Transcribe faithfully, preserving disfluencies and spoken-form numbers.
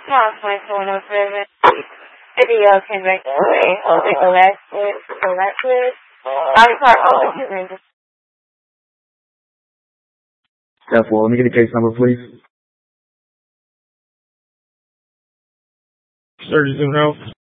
past my phone of the video can make the way of the electric, electric. I'm sorry, Step four, let me get the case number, please. thirty-seven oh.